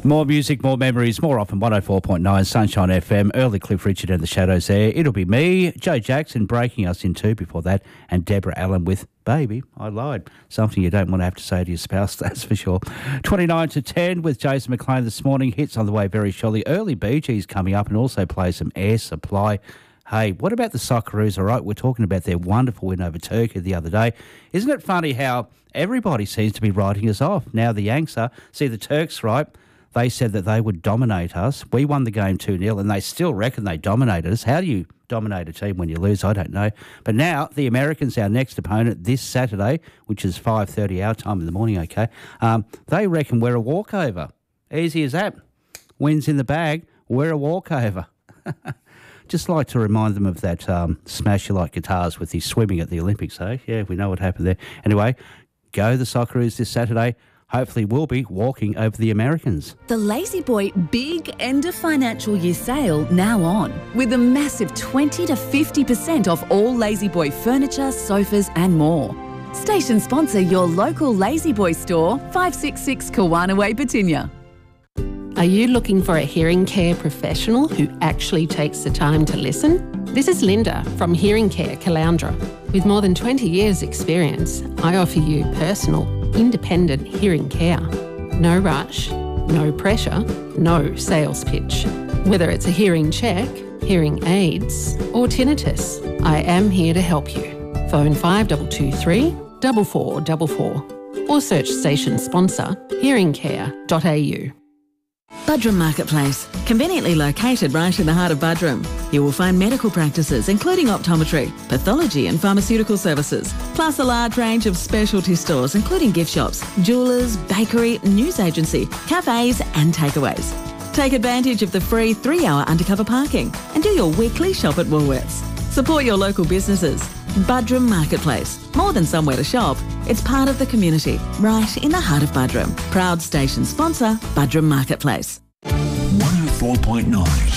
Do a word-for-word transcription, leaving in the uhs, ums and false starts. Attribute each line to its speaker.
Speaker 1: More music, more memories, more often. one oh four point nine Sunshine F M. Early Cliff Richard and the Shadows there. It'll be me, Joe Jackson, breaking us in two before that, and Deborah Allen with Baby, I Lied. Something you don't want to have to say to your spouse, that's for sure. twenty-nine to ten with Jason McLean this morning. Hits on the way very shortly. Early Bee Gees coming up, and also play some Air Supply. Hey, what about the Socceroos, all right? We're talking about their wonderful win over Turkey the other day. Isn't it funny how everybody seems to be writing us off? Now the Yanks are. See, the Turks, right? They said that they would dominate us. We won the game two nil, and they still reckon they dominated us. How do you dominate a team when you lose? I don't know. But now the Americans, our next opponent this Saturday, which is five thirty our time in the morning, okay, um, they reckon we're a walkover. Easy as that. Wins in the bag, we're a walkover. Just like to remind them of that um, Smash You Like Guitars with his swimming at the Olympics, eh? Yeah, we know what happened there. Anyway, go the Socceroos this Saturday. Hopefully we'll be walking over the Americans.
Speaker 2: The La-Z-Boy Big End of Financial Year sale now on, with a massive twenty to fifty percent off all La-Z-Boy furniture, sofas and more. Station sponsor your local La-Z-Boy store, five sixty-six Kawana Way, Batinia.
Speaker 3: Are you looking for a hearing care professional who actually takes the time to listen? This is Linda from Hearing Care Caloundra. With more than twenty years experience, I offer you personal, independent hearing care. No rush, no pressure, no sales pitch. Whether it's a hearing check, hearing aids or tinnitus, I am here to help you. Phone five two two three, four four four four or search station sponsor hearing care dot a u.
Speaker 4: Budrum Marketplace, conveniently located right in the heart of Budrum. You will find medical practices including optometry, pathology and pharmaceutical services, plus a large range of specialty stores including gift shops, jewellers, bakery, news agency, cafes and takeaways. Take advantage of the free three-hour undercover parking and do your weekly shop at Woolworths. Support your local businesses. Budrum Marketplace. More than somewhere to shop, it's part of the community, right in the heart of Budrum. Proud station sponsor, Budrum Marketplace.
Speaker 5: one oh four point nine